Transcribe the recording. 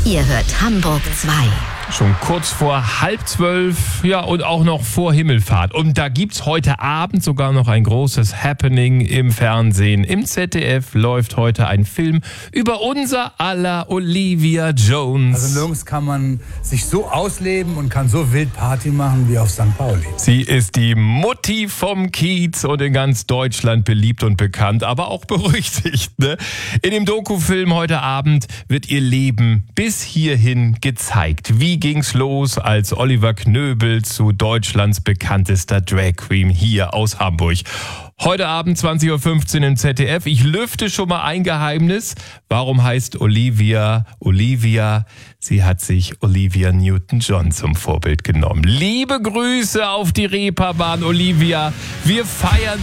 Ihr hört Hamburg 2. Schon kurz vor 11:30, ja, und auch noch vor Himmelfahrt. Und da gibt's heute Abend sogar noch ein großes Happening im Fernsehen. Im ZDF läuft heute ein Film über unser aller Olivia Jones. Also nirgends kann man sich so ausleben und kann so wild Party machen wie auf St. Pauli. Sie ist die Mutti vom Kiez und in ganz Deutschland beliebt und bekannt, aber auch berüchtigt, ne? In dem Dokufilm heute Abend wird ihr Leben bis hierhin gezeigt. Wie ging's los, als Oliver Knöbel zu Deutschlands bekanntester Drag Queen hier aus Hamburg? Heute Abend 20:15 Uhr im ZDF. Ich lüfte schon mal ein Geheimnis. Warum heißt Olivia Olivia? Sie hat sich Olivia Newton-John zum Vorbild genommen. Liebe Grüße auf die Reeperbahn, Olivia. Wir feiern